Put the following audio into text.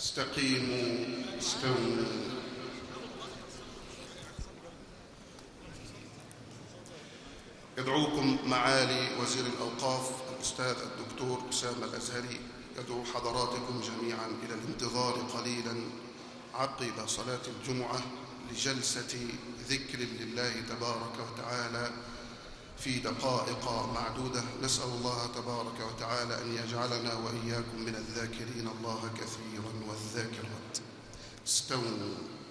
استقيموا استووا. يدعوكم معالي وزير الأوقاف الأستاذ الدكتور أسامة الأزهري، يدعو حضراتكم جميعا إلى الانتظار قليلا عقب صلاة الجمعة لجلسة ذكر لله تبارك وتعالى في دقائق معدودة. نسأل الله تبارك وتعالى أن يجعلنا وإياكم من الذاكرين الله كثيرا والذاكرات. استووا.